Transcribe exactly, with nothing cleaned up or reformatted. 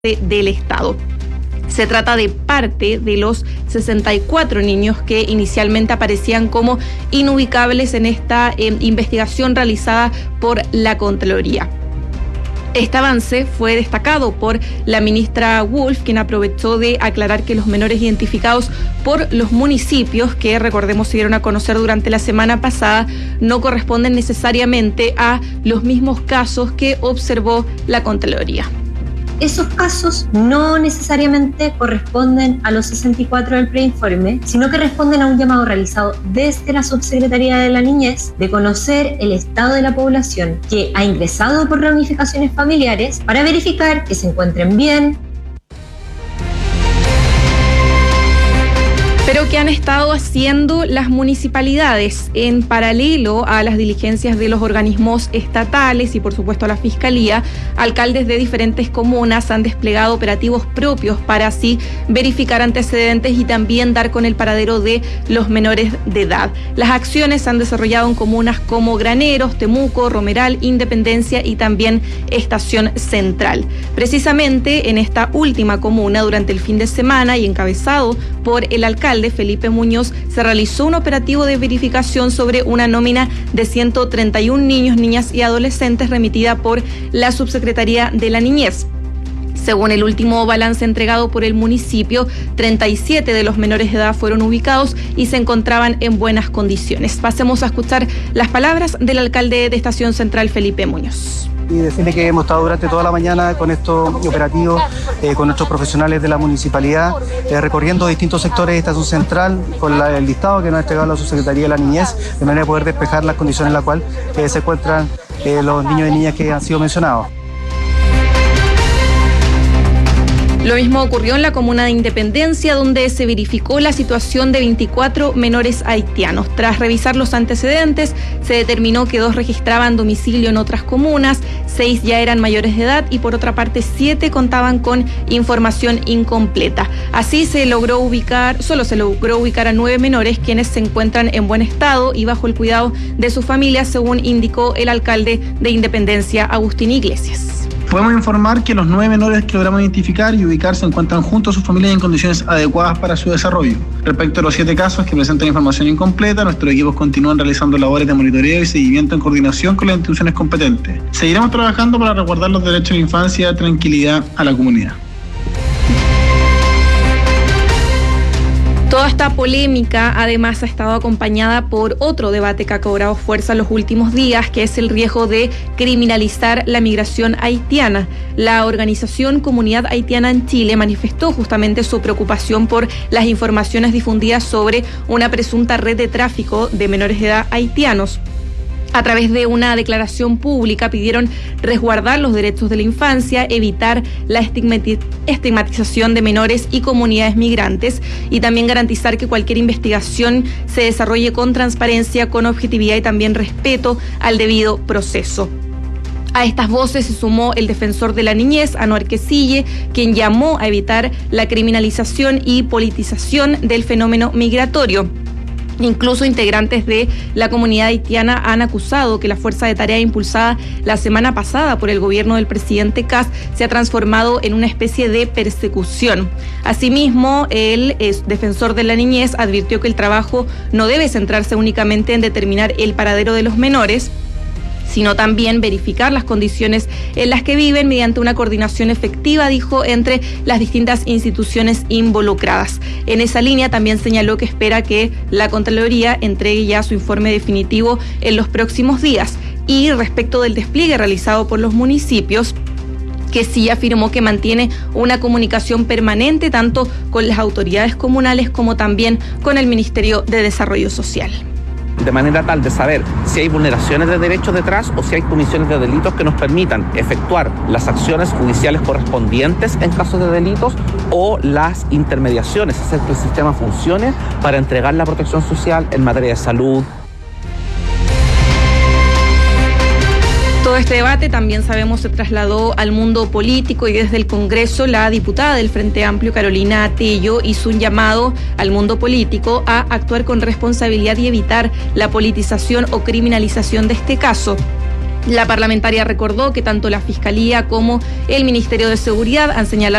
del Estado. Se trata de parte de los sesenta y cuatro niños que inicialmente aparecían como inubicables en esta eh, investigación realizada por la Contraloría. Este avance fue destacado por la ministra Wolf, quien aprovechó de aclarar que los menores identificados por los municipios, que recordemos se dieron a conocer durante la semana pasada, no corresponden necesariamente a los mismos casos que observó la Contraloría. Esos casos no necesariamente corresponden a los sesenta y cuatro del preinforme, sino que responden a un llamado realizado desde la Subsecretaría de la Niñez de conocer el estado de la población que ha ingresado por reunificaciones familiares para verificar que se encuentren bien. Pero ¿qué han estado haciendo las municipalidades en paralelo a las diligencias de los organismos estatales y por supuesto a la Fiscalía? Alcaldes de diferentes comunas han desplegado operativos propios para así verificar antecedentes y también dar con el paradero de los menores de edad. Las acciones se han desarrollado en comunas como Graneros, Temuco, Romeral, Independencia y también Estación Central. Precisamente en esta última comuna, durante el fin de semana y encabezado por el alcalde Felipe Muñoz, se realizó un operativo de verificación sobre una nómina de ciento treinta y un niños, niñas y adolescentes remitida por la Subsecretaría de la Niñez. Según el último balance entregado por el municipio, treinta y siete de los menores de edad fueron ubicados y se encontraban en buenas condiciones. Pasemos a escuchar las palabras del alcalde de Estación Central, Felipe Muñoz. Y decirle que hemos estado durante toda la mañana con estos operativos, eh, con nuestros profesionales de la municipalidad, eh, recorriendo distintos sectores de Estación Central con la, el listado que nos ha entregado la Subsecretaría de la Niñez, de manera de poder despejar las condiciones en las cuales eh, se encuentran eh, los niños y niñas que han sido mencionados. Lo mismo ocurrió en la comuna de Independencia, donde se verificó la situación de veinticuatro menores haitianos. Tras revisar los antecedentes, se determinó que dos registraban domicilio en otras comunas, seis ya eran mayores de edad y por otra parte siete contaban con información incompleta. Así se logró ubicar, solo se logró ubicar a nueve menores quienes se encuentran en buen estado y bajo el cuidado de sus familias, según indicó el alcalde de Independencia, Agustín Iglesias. Podemos informar que los nueve menores que logramos identificar y ubicar se encuentran junto a sus familias en condiciones adecuadas para su desarrollo. Respecto a los siete casos que presentan información incompleta, nuestros equipos continúan realizando labores de monitoreo y seguimiento en coordinación con las instituciones competentes. Seguiremos trabajando para resguardar los derechos de la infancia y tranquilidad a la comunidad. Toda esta polémica además ha estado acompañada por otro debate que ha cobrado fuerza en los últimos días, que es el riesgo de criminalizar la migración haitiana. La organización Comunidad Haitiana en Chile manifestó justamente su preocupación por las informaciones difundidas sobre una presunta red de tráfico de menores de edad haitianos. A través de una declaración pública pidieron resguardar los derechos de la infancia, evitar la estigmatización de menores y comunidades migrantes y también garantizar que cualquier investigación se desarrolle con transparencia, con objetividad y también respeto al debido proceso. A estas voces se sumó el defensor de la niñez, Anuar Quesille, quien llamó a evitar la criminalización y politización del fenómeno migratorio. Incluso integrantes de la comunidad haitiana han acusado que la fuerza de tarea impulsada la semana pasada por el gobierno del presidente Kast se ha transformado en una especie de persecución. Asimismo, el defensor de la niñez advirtió que el trabajo no debe centrarse únicamente en determinar el paradero de los menores, sino también verificar las condiciones en las que viven mediante una coordinación efectiva, dijo, entre las distintas instituciones involucradas. En esa línea también señaló que espera que la Contraloría entregue ya su informe definitivo en los próximos días. Y respecto del despliegue realizado por los municipios, que sí afirmó que mantiene una comunicación permanente tanto con las autoridades comunales como también con el Ministerio de Desarrollo Social. De manera tal de saber si hay vulneraciones de derechos detrás o si hay comisiones de delitos que nos permitan efectuar las acciones judiciales correspondientes en casos de delitos o las intermediaciones, hacer que el sistema funcione para entregar la protección social en materia de salud. Todo este debate también sabemos se trasladó al mundo político y desde el Congreso la diputada del Frente Amplio, Carolina Tello, hizo un llamado al mundo político a actuar con responsabilidad y evitar la politización o criminalización de este caso. La parlamentaria recordó que tanto la Fiscalía como el Ministerio de Seguridad han señalado